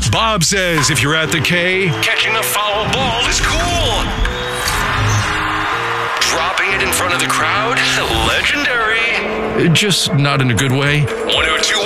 Bob says if you're at the K, catching a foul ball is cool. Dropping it in front of the crowd, legendary. Just not in a good way. 102